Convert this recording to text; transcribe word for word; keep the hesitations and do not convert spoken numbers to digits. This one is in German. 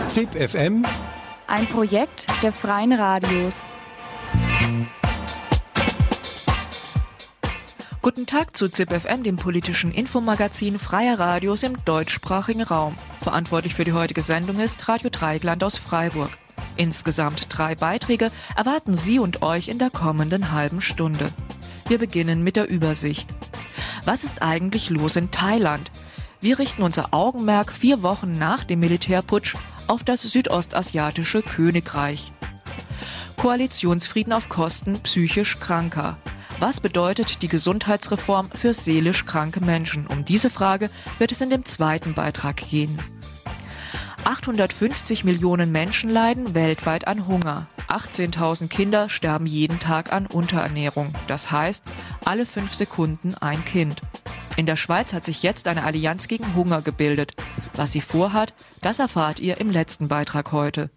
Z I P F M, ein Projekt der Freien Radios. Guten Tag zu Z I P F M, dem politischen Infomagazin Freier Radios im deutschsprachigen Raum. Verantwortlich für die heutige Sendung ist Radio Dreieckland aus Freiburg. Insgesamt drei Beiträge erwarten Sie und euch in der kommenden halben Stunde. Wir beginnen mit der Übersicht. Was ist eigentlich los in Thailand? Wir richten unser Augenmerk vier Wochen nach dem Militärputsch auf das südostasiatische Königreich. Koalitionsfrieden auf Kosten psychisch Kranker. Was bedeutet die Gesundheitsreform für seelisch kranke Menschen? Um diese Frage wird es in dem zweiten Beitrag gehen. achthundertfünfzig Millionen Menschen leiden weltweit an Hunger. achtzehntausend Kinder sterben jeden Tag an Unterernährung. Das heißt, alle fünf Sekunden ein Kind. In der Schweiz hat sich jetzt eine Allianz gegen Hunger gebildet. Was sie vorhat, das erfahrt ihr im letzten Beitrag heute.